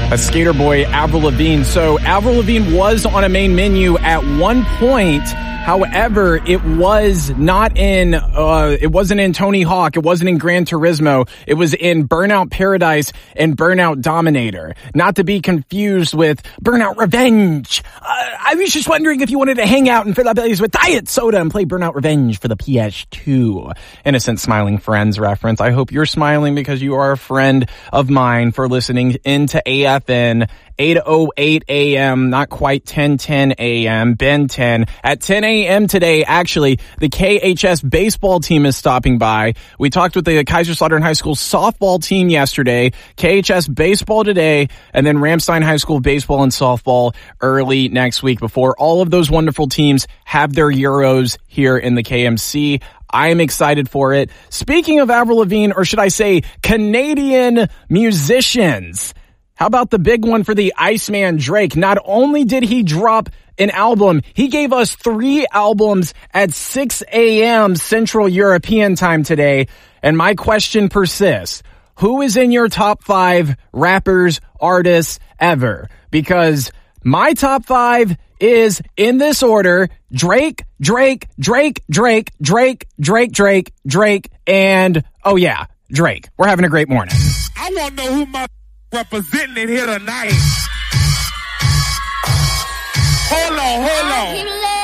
A skater boy, Avril Lavigne. So Avril Lavigne was on a main menu at one point. However, it was not in, it wasn't in Tony Hawk. It wasn't in Gran Turismo. It was in Burnout Paradise and Burnout Dominator. Not to be confused with Burnout Revenge. I was just wondering if you wanted to hang out and fill up bellies with diet soda and play Burnout Revenge for the PS2. Innocent smiling friends reference. I hope you're smiling because you are a friend of mine for listening into AFN. 8:08 a.m., not quite 10:10 a.m., Ben 10. At 10 a.m. today, actually, the KHS baseball team is stopping by. We talked with the Kaiserslautern High School softball team yesterday, KHS baseball today, and then Ramstein High School baseball and softball early next week before all of those wonderful teams have their Euros here in the KMC. I am excited for it. Speaking of Avril Lavigne, or should I say Canadian musicians, how about the big one for the Iceman, Drake? Not only did he drop an album, he gave us 3 albums at 6 a.m. Central European time today. And my question persists. Who is in your top 5 rappers, artists ever? Because my top 5 is in this order: Drake, and, oh yeah, Drake. We're having a great morning. I want to know who my representing it here tonight. Hold on.